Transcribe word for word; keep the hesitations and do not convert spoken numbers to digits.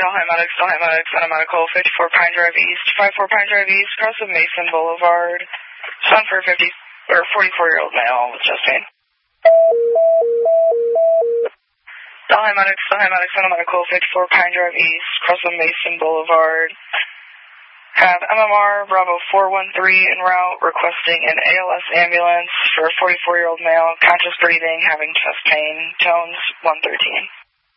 Delhi Medics, Delhi Medics, Center Medical, fifty-four Pine Drive East, fifty-four Pine Drive East, cross of Mason Boulevard. Son for fifty or forty-four-year-old male with chest pain. Delhi Medics, Delhi Medics, Center Medical, fifty-four Pine Drive East, cross of Mason Boulevard. Have M M R Bravo four one three en route requesting an A L S ambulance for a forty-four-year-old male, conscious breathing, having chest pain, tones one thirteen.